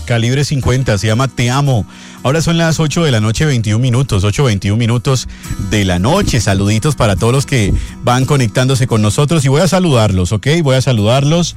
Calibre 50, se llama Te Amo. Ahora son las 8 de la noche, 21 minutos, 8:21 minutos de la noche. Saluditos para todos los que van conectándose con nosotros y voy a saludarlos, ¿ok? Voy a saludarlos.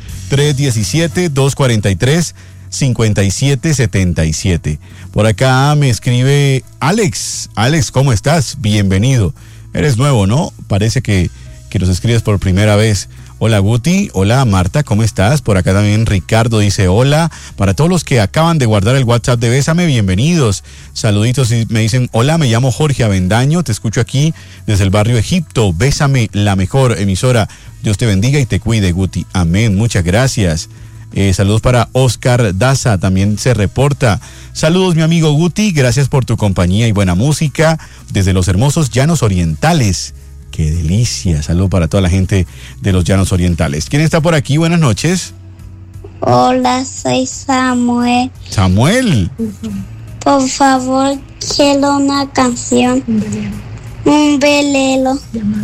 317-243-5777. Por acá me escribe Alex. Alex, ¿cómo estás? Bienvenido. Eres nuevo, ¿no? Parece que nos escribes por primera vez. Hola Guti, hola Marta, ¿cómo estás? Por acá también Ricardo dice hola. Para todos los que acaban de guardar el WhatsApp de Bésame, bienvenidos. Saluditos y me dicen, hola, me llamo Jorge Avendaño, te escucho aquí desde el barrio Egipto. Bésame, la mejor emisora. Dios te bendiga y te cuide, Guti. Amén, muchas gracias. Saludos para Oscar Daza, también se reporta. Saludos mi amigo Guti, gracias por tu compañía y buena música desde los hermosos Llanos Orientales. ¡Qué delicia! Saludos para toda la gente de los Llanos Orientales. ¿Quién está por aquí? Buenas noches. Hola, soy Samuel. Samuel. Por favor, quiero una canción. Un velero.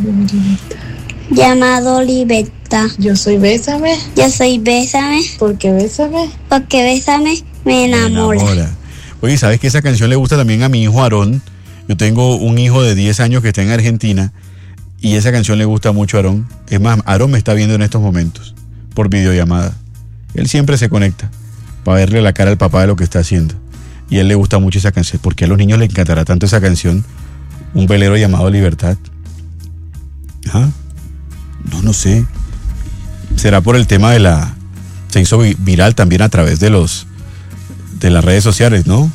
Llamado Libertad. Yo soy Bésame. Yo soy Bésame. Porque Bésame. Porque Bésame me enamora. Oye, ¿sabes que esa canción le gusta también a mi hijo Aarón? Yo tengo un hijo de 10 años que está en Argentina y esa canción le gusta mucho a Aarón. Es más, Aarón me está viendo en estos momentos por videollamada. Él siempre se conecta para verle la cara al papá de lo que está haciendo. Y a él le gusta mucho esa canción. ¿Por qué a los niños les encantará tanto esa canción? Un velero llamado Libertad. ¿Ah? No sé. Será por el tema de se hizo viral también a través de las redes sociales, ¿no?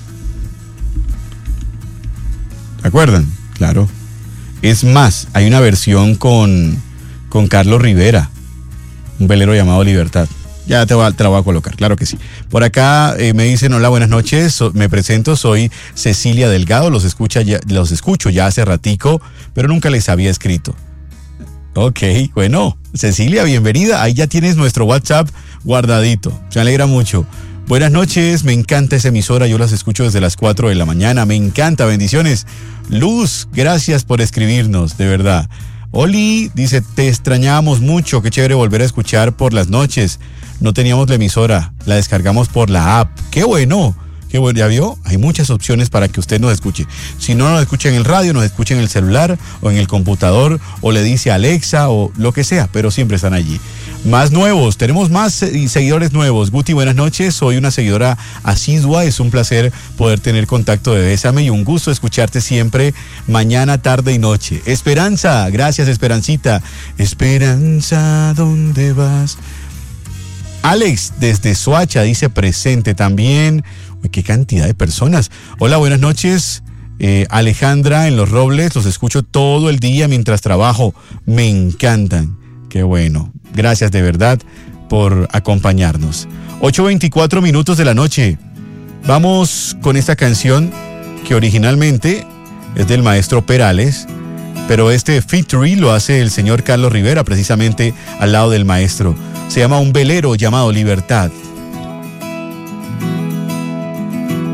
¿Se acuerdan? Claro. Es más, hay una versión con Carlos Rivera, un velero llamado Libertad. Ya te la voy a colocar, claro que sí. Por acá me dicen, hola, buenas noches, me presento, soy Cecilia Delgado, los escucho ya hace ratico, pero nunca les había escrito. Ok, bueno, Cecilia, bienvenida, ahí ya tienes nuestro WhatsApp guardadito, se alegra mucho. Buenas noches, me encanta esa emisora, yo las escucho desde las 4 de la mañana, me encanta, bendiciones. Luz, gracias por escribirnos, de verdad. Oli dice, te extrañábamos mucho, qué chévere volver a escuchar por las noches. No teníamos la emisora, la descargamos por la app. ¡Qué bueno! ¡Qué bueno! ¿Ya vio? Hay muchas opciones para que usted nos escuche. Si no nos escucha en el radio, nos escucha en el celular o en el computador o le dice a Alexa o lo que sea, pero siempre están allí. Más nuevos, tenemos más seguidores nuevos. Guti, buenas noches, soy una seguidora asidua, es un placer poder tener contacto de Bésame y un gusto escucharte siempre, mañana, tarde y noche. Esperanza, gracias Esperancita. Esperanza, ¿dónde vas? Alex, desde Soacha, dice presente también. Uy, qué cantidad de personas. Hola, buenas noches. Alejandra en Los Robles, los escucho todo el día mientras trabajo. Me encantan. Qué bueno. Gracias de verdad por acompañarnos. 8:24 minutos de la noche. Vamos con esta canción que originalmente es del maestro Perales, pero este featuring lo hace el señor Carlos Rivera, precisamente al lado del maestro. Se llama Un velero llamado Libertad.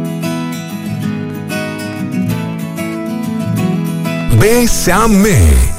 Bésame.